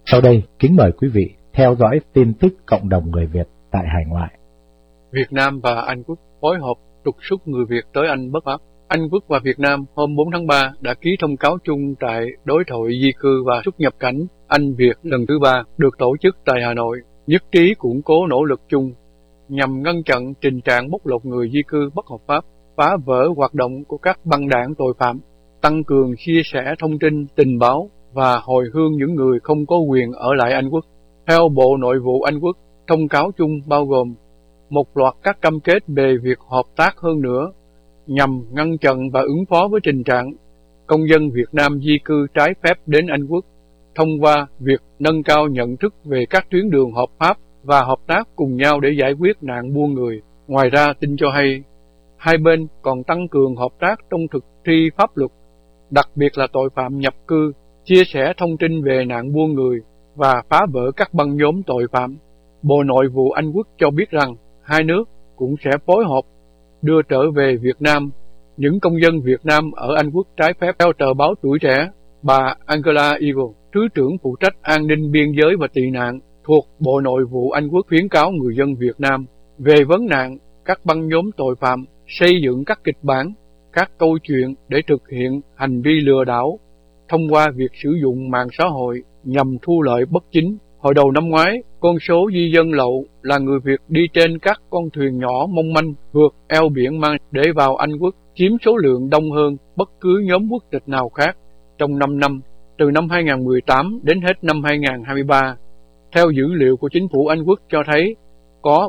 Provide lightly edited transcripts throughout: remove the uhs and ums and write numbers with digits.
Sau đây, kính mời quý vị theo dõi tin tức cộng đồng người Việt tại hải ngoại. Việt Nam và Anh Quốc phối hợp trục xuất người Việt tới Anh bất hợp. Anh Quốc và Việt Nam hôm 4 tháng 3 đã ký thông cáo chung tại đối thoại di cư và xuất nhập cảnh Anh-Việt lần thứ 3 được tổ chức tại Hà Nội, nhất trí củng cố nỗ lực chung nhằm ngăn chặn tình trạng bóc lột người di cư bất hợp pháp, phá vỡ hoạt động của các băng đảng tội phạm, tăng cường chia sẻ thông tin, tình báo và hồi hương những người không có quyền ở lại Anh Quốc. Theo Bộ Nội vụ Anh Quốc, thông cáo chung bao gồm một loạt các cam kết về việc hợp tác hơn nữa nhằm ngăn chặn và ứng phó với tình trạng công dân Việt Nam di cư trái phép đến Anh Quốc thông qua việc nâng cao nhận thức về các tuyến đường hợp pháp và hợp tác cùng nhau để giải quyết nạn buôn người. Ngoài ra, tin cho hay, hai bên còn tăng cường hợp tác trong thực thi pháp luật, đặc biệt là tội phạm nhập cư, chia sẻ thông tin về nạn buôn người và phá vỡ các băng nhóm tội phạm. Bộ Nội vụ Anh Quốc cho biết rằng hai nước cũng sẽ phối hợp đưa trở về Việt Nam những công dân Việt Nam ở Anh Quốc trái phép. Theo tờ báo Tuổi Trẻ, bà Angela Eagle, Thứ trưởng phụ trách an ninh biên giới và tị nạn thuộc Bộ Nội vụ Anh Quốc khuyến cáo người dân Việt Nam về vấn nạn các băng nhóm tội phạm xây dựng các kịch bản, các câu chuyện để thực hiện hành vi lừa đảo thông qua việc sử dụng mạng xã hội nhằm thu lợi bất chính. Hồi đầu năm ngoái, con số di dân lậu là người Việt đi trên các con thuyền nhỏ mong manh vượt eo biển Mang để vào Anh Quốc chiếm số lượng đông hơn bất cứ nhóm quốc tịch nào khác trong 5 năm, từ năm 2018 đến hết năm 2023. Theo dữ liệu của chính phủ Anh Quốc cho thấy, có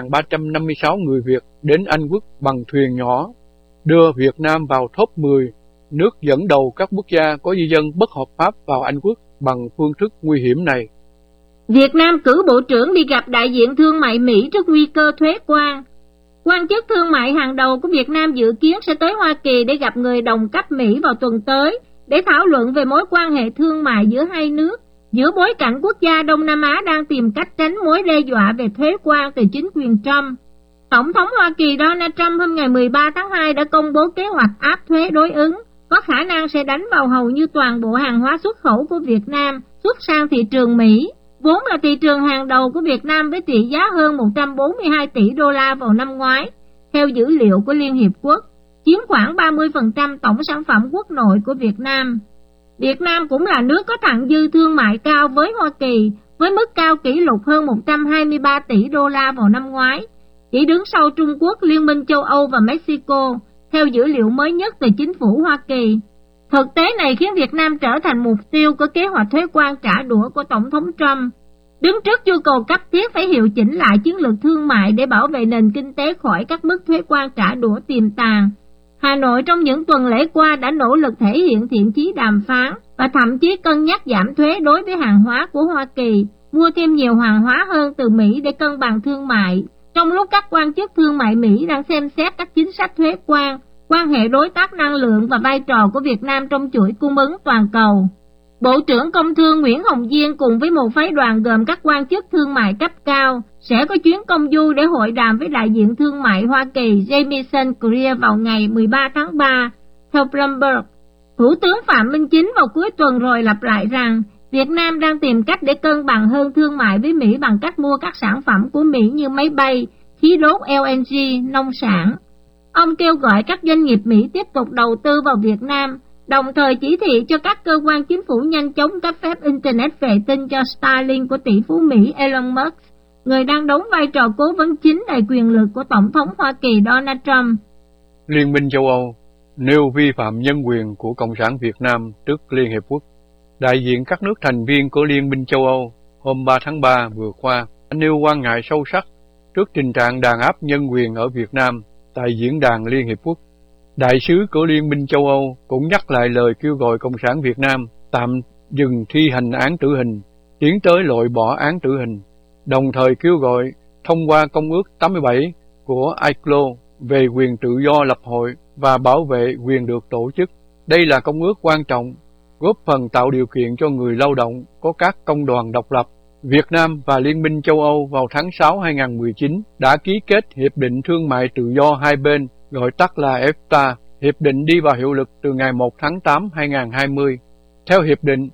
3.356 người Việt đến Anh Quốc bằng thuyền nhỏ, đưa Việt Nam vào top 10 nước dẫn đầu các quốc gia có di dân bất hợp pháp vào Anh Quốc bằng phương thức nguy hiểm này. Việt Nam cử Bộ trưởng đi gặp đại diện thương mại Mỹ trước nguy cơ thuế quan. Quan chức thương mại hàng đầu của Việt Nam dự kiến sẽ tới Hoa Kỳ để gặp người đồng cấp Mỹ vào tuần tới để thảo luận về mối quan hệ thương mại giữa hai nước, giữa bối cảnh quốc gia Đông Nam Á đang tìm cách tránh mối đe dọa về thuế quan từ chính quyền Trump. Tổng thống Hoa Kỳ Donald Trump hôm ngày 13 tháng 2 đã công bố kế hoạch áp thuế đối ứng, có khả năng sẽ đánh vào hầu như toàn bộ hàng hóa xuất khẩu của Việt Nam xuất sang thị trường Mỹ, vốn là thị trường hàng đầu của Việt Nam với trị giá hơn 142 tỷ đô la vào năm ngoái, theo dữ liệu của Liên Hiệp Quốc, chiếm khoảng 30% tổng sản phẩm quốc nội của Việt Nam. Việt Nam cũng là nước có thặng dư thương mại cao với Hoa Kỳ, với mức cao kỷ lục hơn 123 tỷ đô la vào năm ngoái, chỉ đứng sau Trung Quốc, Liên minh châu Âu và Mexico, theo dữ liệu mới nhất từ chính phủ Hoa Kỳ. Thực tế này khiến Việt Nam trở thành mục tiêu của kế hoạch thuế quan trả đũa của Tổng thống Trump. Đứng trước nhu cầu cấp thiết phải hiệu chỉnh lại chiến lược thương mại để bảo vệ nền kinh tế khỏi các mức thuế quan trả đũa tiềm tàng, Hà Nội trong những tuần lễ qua đã nỗ lực thể hiện thiện chí đàm phán và thậm chí cân nhắc giảm thuế đối với hàng hóa của Hoa Kỳ, mua thêm nhiều hàng hóa hơn từ Mỹ để cân bằng thương mại, trong lúc các quan chức thương mại Mỹ đang xem xét các chính sách thuế quan, quan hệ đối tác năng lượng và vai trò của Việt Nam trong chuỗi cung ứng toàn cầu. Bộ trưởng Công Thương Nguyễn Hồng Diên cùng với một phái đoàn gồm các quan chức thương mại cấp cao sẽ có chuyến công du để hội đàm với đại diện thương mại Hoa Kỳ Jamieson Greer vào ngày 13 tháng 3. Theo Bloomberg, Thủ tướng Phạm Minh Chính vào cuối tuần rồi lặp lại rằng Việt Nam đang tìm cách để cân bằng hơn thương mại với Mỹ bằng cách mua các sản phẩm của Mỹ như máy bay, khí đốt LNG, nông sản. Ông kêu gọi các doanh nghiệp Mỹ tiếp tục đầu tư vào Việt Nam, đồng thời chỉ thị cho các cơ quan chính phủ nhanh chóng cấp phép Internet vệ tinh cho Starlink của tỷ phú Mỹ Elon Musk, người đang đóng vai trò cố vấn chính đầy quyền lực của Tổng thống Hoa Kỳ Donald Trump. Liên minh châu Âu nêu vi phạm nhân quyền của Cộng sản Việt Nam trước Liên Hiệp Quốc. Đại diện các nước thành viên của Liên minh châu Âu hôm 3 tháng 3 vừa qua đã nêu quan ngại sâu sắc trước tình trạng đàn áp nhân quyền ở Việt Nam tại Diễn đàn Liên Hiệp Quốc. Đại sứ của Liên minh châu Âu cũng nhắc lại lời kêu gọi Cộng sản Việt Nam tạm dừng thi hành án tử hình, tiến tới loại bỏ án tử hình, đồng thời kêu gọi thông qua Công ước 87 của ILO về quyền tự do lập hội và bảo vệ quyền được tổ chức. Đây là công ước quan trọng, góp phần tạo điều kiện cho người lao động có các công đoàn độc lập. Việt Nam và Liên minh châu Âu vào tháng 6 2019 đã ký kết Hiệp định Thương mại Tự do hai bên, gọi tắt là EFTA. Hiệp định đi vào hiệu lực từ ngày 1 tháng 8 2020. Theo hiệp định,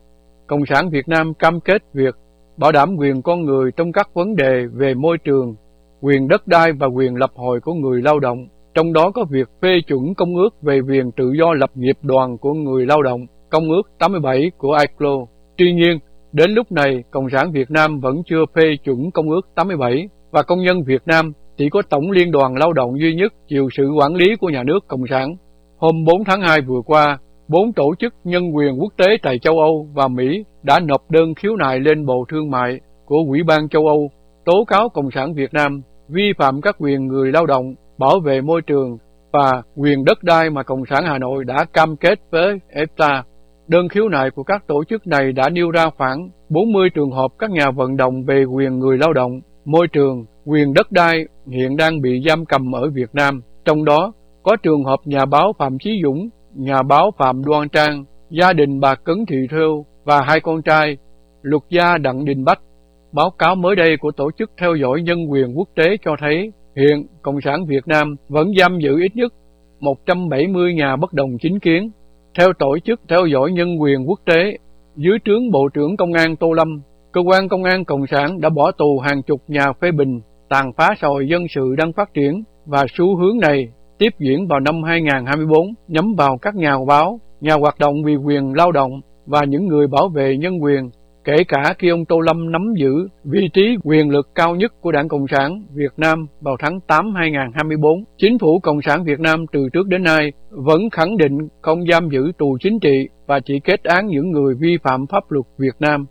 Cộng sản Việt Nam cam kết việc bảo đảm quyền con người trong các vấn đề về môi trường, quyền đất đai và quyền lập hội của người lao động, trong đó có việc phê chuẩn Công ước về quyền tự do lập nghiệp đoàn của người lao động, Công ước 87 của ILO. Tuy nhiên, đến lúc này, Cộng sản Việt Nam vẫn chưa phê chuẩn Công ước 87 và công nhân Việt Nam chỉ có Tổng Liên đoàn Lao động duy nhất chịu sự quản lý của nhà nước Cộng sản. Hôm 4 tháng 2 vừa qua, 4 tổ chức nhân quyền quốc tế tại châu Âu và Mỹ đã nộp đơn khiếu nại lên Bộ Thương mại của Ủy ban châu Âu, tố cáo Cộng sản Việt Nam vi phạm các quyền người lao động, bảo vệ môi trường và quyền đất đai mà Cộng sản Hà Nội đã cam kết với EFTA. Đơn khiếu nại của các tổ chức này đã nêu ra khoảng 40 trường hợp các nhà vận động về quyền người lao động, môi trường, quyền đất đai hiện đang bị giam cầm ở Việt Nam. Trong đó có trường hợp nhà báo Phạm Chí Dũng, nhà báo Phạm Đoan Trang, gia đình bà Cấn Thị Thêu và 2 con trai, luật gia Đặng Đình Bách. Báo cáo mới đây của Tổ chức Theo dõi Nhân quyền Quốc tế cho thấy hiện Cộng sản Việt Nam vẫn giam giữ ít nhất 170 nhà bất đồng chính kiến. Theo Tổ chức Theo dõi Nhân quyền Quốc tế, dưới trướng Bộ trưởng Công an Tô Lâm, Cơ quan Công an Cộng sản đã bỏ tù hàng chục nhà phê bình, tàn phá xã hội dân sự đang phát triển, và xu hướng này tiếp diễn vào năm 2024 nhắm vào các nhà báo, nhà hoạt động vì quyền lao động và những người bảo vệ nhân quyền, kể cả khi ông Tô Lâm nắm giữ vị trí quyền lực cao nhất của Đảng Cộng sản Việt Nam vào tháng 8 2024. Chính phủ Cộng sản Việt Nam từ trước đến nay vẫn khẳng định không giam giữ tù chính trị và chỉ kết án những người vi phạm pháp luật Việt Nam.